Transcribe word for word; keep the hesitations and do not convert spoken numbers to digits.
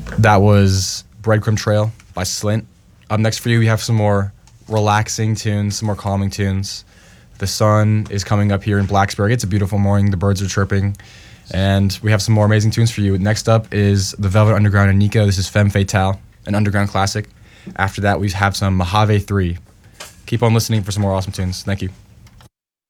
That was Breadcrumb Trail by Slint. Up next for you, we have some more relaxing tunes, some more calming tunes. The sun is coming up here in Blacksburg. It's a beautiful morning. The birds are chirping. And we have some more amazing tunes for you. Next up is the Velvet Underground and Nico. This is Femme Fatale, an underground classic. After that, we have some Mojave three. Keep on listening for some more awesome tunes. Thank you.